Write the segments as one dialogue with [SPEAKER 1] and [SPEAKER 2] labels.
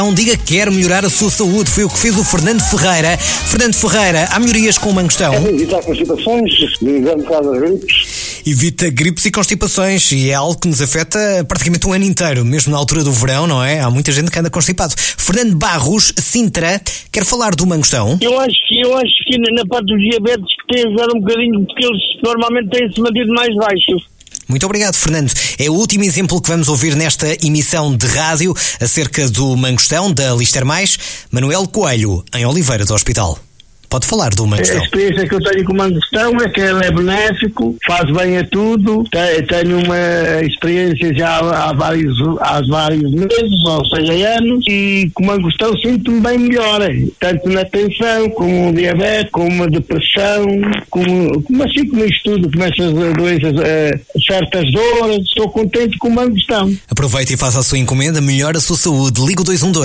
[SPEAKER 1] Não diga que quer melhorar a sua saúde, foi o que fez o Fernando Ferreira. Fernando Ferreira, há melhorias com o mangostão?
[SPEAKER 2] Evitar constipações, evitar um bocado as gripes.
[SPEAKER 1] Evita gripes e constipações, e é algo que nos afeta praticamente o ano inteiro, mesmo na altura do verão, não é? Há muita gente que anda constipado. Fernando Barros, Sintra, quer falar do mangostão?
[SPEAKER 3] Eu acho que na parte dos diabetes que tem ajudado um bocadinho, porque eles normalmente têm-se mantido mais baixos.
[SPEAKER 1] Muito obrigado, Fernando. É o último exemplo que vamos ouvir nesta emissão de rádio acerca do mangostão da Lister Mais. Manuel Coelho, em Oliveira do Hospital. Pode falar do mangostão.
[SPEAKER 3] A experiência que eu tenho com o mangostão é que ele é benéfico, faz bem a tudo. Tenho uma experiência já há vários meses, ou seja, anos, e com o mangostão sinto-me bem melhor, tanto na tensão, como diabetes, como depressão, como isto tudo, como essas doenças, certas dores. Estou contente com o mangostão.
[SPEAKER 1] Aproveite e faça a sua encomenda, melhore a sua saúde. Liga o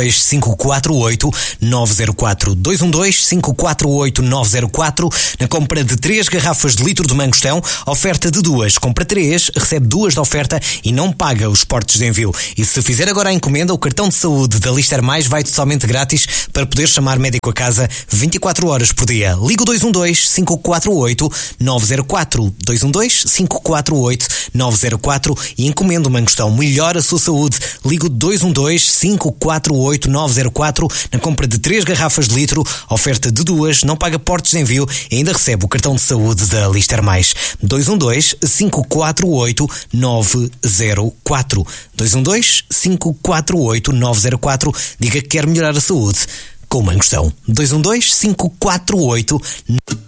[SPEAKER 1] 212-548-904. 212-548-904. Na compra de 3 garrafas de litro de mangostão, oferta de 2. Compra 3, recebe 2 de oferta e não paga os portos de envio. E se fizer agora a encomenda, o cartão de saúde da Lister Mais vai totalmente grátis para poder chamar médico a casa 24 horas por dia. Liga o 212-548-904. 212-548-904 e encomenda o mangostão. Melhora a sua saúde. Liga o 212-548-904. Na compra de 3 garrafas de litro, oferta de 2, não paga portos de envio e ainda recebe o cartão de saúde da Lister Mais. 212-548-904. 212-548-904. Diga que quer melhorar a saúde com o mangostão. 212-548-904.